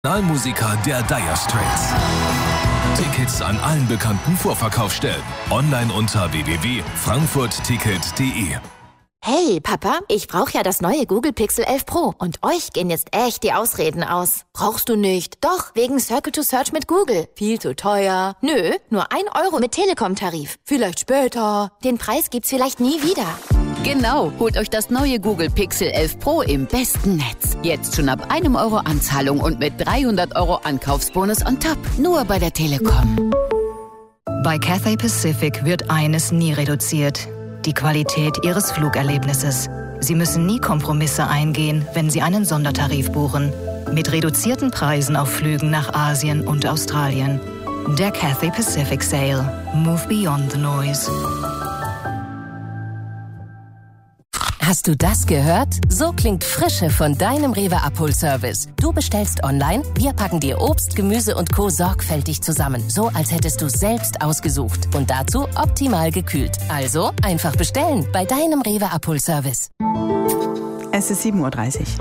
Musiker der Dire Straits. Tickets an allen bekannten Vorverkaufsstellen. Online unter www.frankfurtticket.de. Hey, Papa, ich brauche ja das neue Google Pixel 11 Pro. Und euch gehen jetzt echt die Ausreden aus. Brauchst du nicht? Doch, wegen Circle to Search mit Google. Viel zu teuer. Nö, nur 1 Euro mit Telekom-Tarif. Vielleicht später. Den Preis gibt's vielleicht nie wieder. Genau, holt euch das neue Google Pixel 11 Pro im besten Netz. Jetzt schon ab 1 Euro Anzahlung und mit 300 Euro Ankaufsbonus on top. Nur bei der Telekom. Bei Cathay Pacific wird eines nie reduziert: die Qualität Ihres Flugerlebnisses. Sie müssen nie Kompromisse eingehen, wenn Sie einen Sondertarif buchen. Mit reduzierten Preisen auf Flügen nach Asien und Australien. Der Cathay Pacific Sale. Move beyond the noise. Hast du das gehört? So klingt Frische von deinem Rewe Abholservice. Du bestellst online, wir packen dir Obst, Gemüse und Co. sorgfältig zusammen. So, als hättest du selbst ausgesucht. Und dazu optimal gekühlt. Also einfach bestellen bei deinem Rewe Abholservice. Es ist 7:30 Uhr.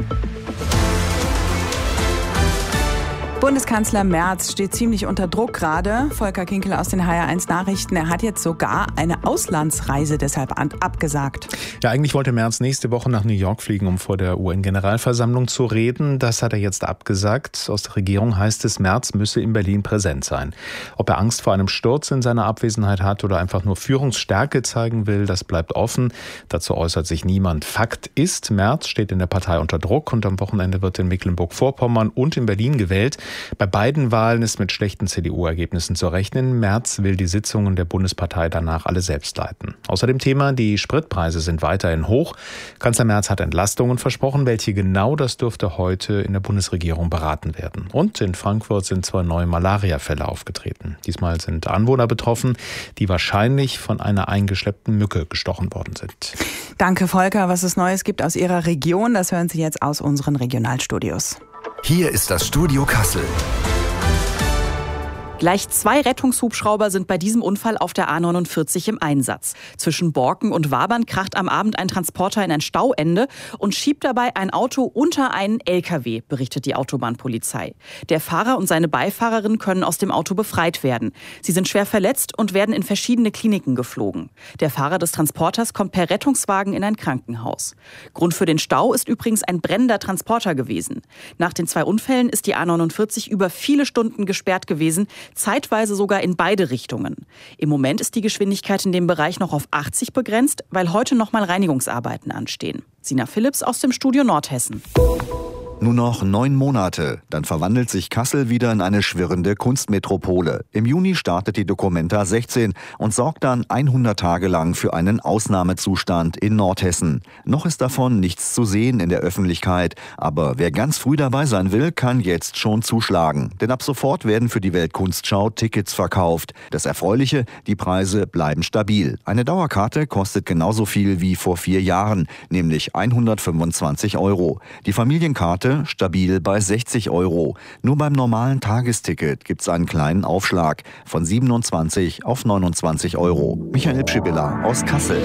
Bundeskanzler Merz steht ziemlich unter Druck gerade. Volker Kinkel aus den HR1 Nachrichten. Er hat jetzt sogar eine Auslandsreise deshalb abgesagt. Ja, eigentlich wollte Merz nächste Woche nach New York fliegen, um vor der UN-Generalversammlung zu reden. Das hat er jetzt abgesagt. Aus der Regierung heißt es, Merz müsse in Berlin präsent sein. Ob er Angst vor einem Sturz in seiner Abwesenheit hat oder einfach nur Führungsstärke zeigen will, das bleibt offen. Dazu äußert sich niemand. Fakt ist, Merz steht in der Partei unter Druck und am Wochenende wird in Mecklenburg-Vorpommern und in Berlin gewählt. Bei beiden Wahlen ist mit schlechten CDU-Ergebnissen zu rechnen. Merz will die Sitzungen der Bundespartei danach alle selbst leiten. Außerdem Thema, die Spritpreise sind weiterhin hoch. Kanzler Merz hat Entlastungen versprochen. Welche genau, das dürfte heute in der Bundesregierung beraten werden. Und in Frankfurt sind 2 neue Malaria-Fälle aufgetreten. Diesmal sind Anwohner betroffen, die wahrscheinlich von einer eingeschleppten Mücke gestochen worden sind. Danke, Volker. Was es Neues gibt aus Ihrer Region, das hören Sie jetzt aus unseren Regionalstudios. Hier ist das Studio Kassel. Gleich 2 Rettungshubschrauber sind bei diesem Unfall auf der A49 im Einsatz. Zwischen Borken und Wabern kracht am Abend ein Transporter in ein Stauende und schiebt dabei ein Auto unter einen LKW, berichtet die Autobahnpolizei. Der Fahrer und seine Beifahrerin können aus dem Auto befreit werden. Sie sind schwer verletzt und werden in verschiedene Kliniken geflogen. Der Fahrer des Transporters kommt per Rettungswagen in ein Krankenhaus. Grund für den Stau ist übrigens ein brennender Transporter gewesen. Nach den 2 Unfällen ist die A49 über viele Stunden gesperrt gewesen, zeitweise sogar in beide Richtungen. Im Moment ist die Geschwindigkeit in dem Bereich noch auf 80 begrenzt, weil heute nochmal Reinigungsarbeiten anstehen. Sina Philipps aus dem Studio Nordhessen. Nur noch 9 Monate, dann verwandelt sich Kassel wieder in eine schwirrende Kunstmetropole. Im Juni startet die Documenta 16 und sorgt dann 100 Tage lang für einen Ausnahmezustand in Nordhessen. Noch ist davon nichts zu sehen in der Öffentlichkeit, aber wer ganz früh dabei sein will, kann jetzt schon zuschlagen. Denn ab sofort werden für die Weltkunstschau Tickets verkauft. Das Erfreuliche, die Preise bleiben stabil. Eine Dauerkarte kostet genauso viel wie vor 4 Jahren, nämlich 125 €. Die Familienkarte stabil bei 60 €. Nur beim normalen Tagesticket gibt's einen kleinen Aufschlag von 27 auf 29 €. Michael Pschibilla aus Kassel.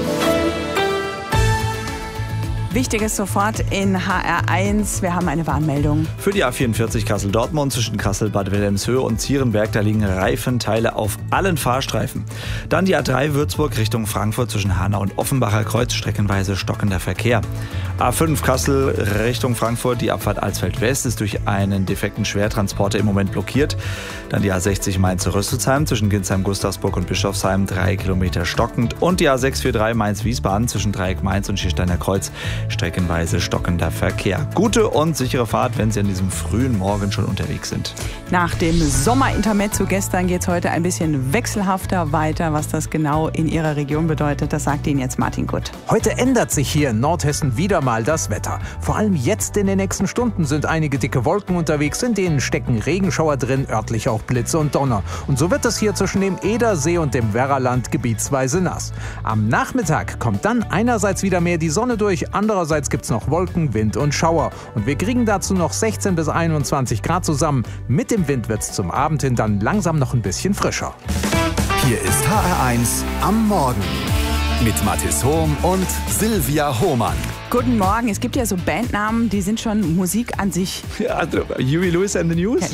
Wichtiges sofort in HR1. Wir haben eine Warnmeldung. Für die A44 Kassel-Dortmund zwischen Kassel-Bad Wilhelmshöhe und Zierenberg, da liegen Reifenteile auf allen Fahrstreifen. Dann die A3 Würzburg Richtung Frankfurt zwischen Hanau und Offenbacher Kreuz, streckenweise stockender Verkehr. A5 Kassel Richtung Frankfurt, die Abfahrt Alsfeld-West ist durch einen defekten Schwertransporter im Moment blockiert. Dann die A60 Mainz-Rüsselsheim zwischen Ginsheim-Gustavsburg und Bischofsheim, 3 Kilometer stockend. Und die A643 Mainz-Wiesbaden zwischen Dreieck Mainz und Schiersteiner Kreuz, streckenweise stockender Verkehr. Gute und sichere Fahrt, wenn Sie an diesem frühen Morgen schon unterwegs sind. Nach dem Sommerintermezzo gestern geht es heute ein bisschen wechselhafter weiter. Was das genau in Ihrer Region bedeutet, das sagt Ihnen jetzt Martin Gutt. Heute ändert sich hier in Nordhessen wieder mal das Wetter. Vor allem jetzt in den nächsten Stunden sind einige dicke Wolken unterwegs, in denen stecken Regenschauer drin, örtlich auch Blitze und Donner. Und so wird es hier zwischen dem Edersee und dem Werraland gebietsweise nass. Am Nachmittag kommt dann einerseits wieder mehr die Sonne durch, andererseits gibt es noch Wolken, Wind und Schauer. Und wir kriegen dazu noch 16 bis 21 Grad zusammen. Mit dem Wind wird es zum Abend hin dann langsam noch ein bisschen frischer. Hier ist HR1 am Morgen mit Mathis Hohm und Silvia Hohmann. Guten Morgen. Es gibt ja so Bandnamen, die sind schon Musik an sich. Ja, Huey Lewis and the News?